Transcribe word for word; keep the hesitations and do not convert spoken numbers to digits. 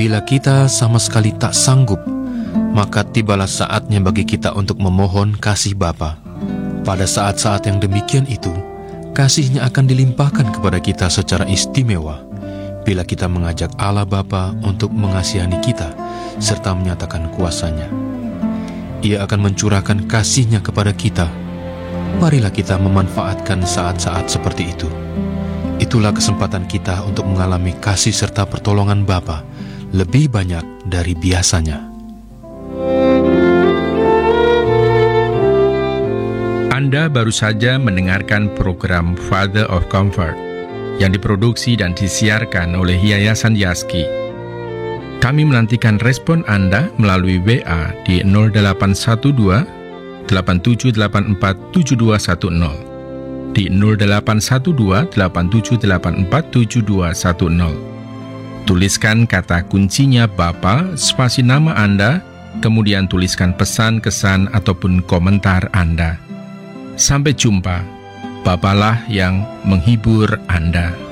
Bila kita sama sekali tak sanggup, maka tibalah saatnya bagi kita untuk memohon kasih Bapa. Pada saat-saat yang demikian itu, kasih-Nya akan dilimpahkan kepada kita secara istimewa bila kita mengajak Allah Bapa untuk mengasihani kita serta menyatakan kuasa-Nya. Ia akan mencurahkan kasih-Nya kepada kita. Marilah kita memanfaatkan saat-saat seperti itu. Itulah kesempatan kita untuk mengalami kasih serta pertolongan Bapa lebih banyak dari biasanya. Anda baru saja mendengarkan program Father of Comfort yang diproduksi dan disiarkan oleh Yayasan Yaski. Kami menantikan respon Anda melalui W A di nol delapan satu dua, delapan tujuh delapan empat, tujuh dua satu nol, di nol delapan satu dua, delapan tujuh delapan empat, tujuh dua satu nol. Tuliskan kata kuncinya Bapa, spasi nama Anda, kemudian tuliskan pesan, kesan, ataupun komentar Anda. Sampai jumpa. Bapalah yang menghibur Anda.